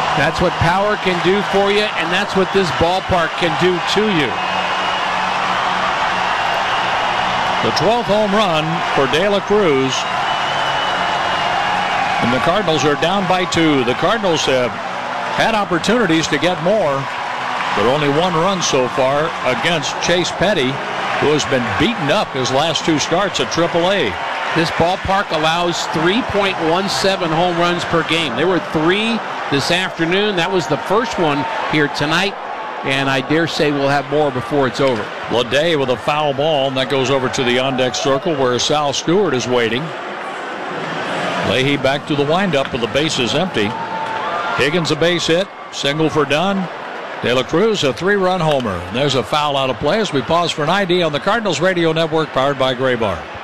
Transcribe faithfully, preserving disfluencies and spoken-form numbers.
That's what power can do for you, and that's what this ballpark can do to you. The twelfth home run for De La Cruz. And the Cardinals are down by two. The Cardinals have had opportunities to get more, but only one run so far against Chase Petty, who has been beaten up his last two starts at triple A. This ballpark allows three point one seven home runs per game. There were three this afternoon. That was the first one here tonight, and I dare say we'll have more before it's over. Leday with a foul ball, and that goes over to the on-deck circle where Sal Stewart is waiting. Leahy back to the windup with the bases empty. Higgins a base hit, single for Dunn. De La Cruz a three-run homer. And there's a foul out of play as we pause for an I D on the Cardinals Radio Network, powered by Graybar.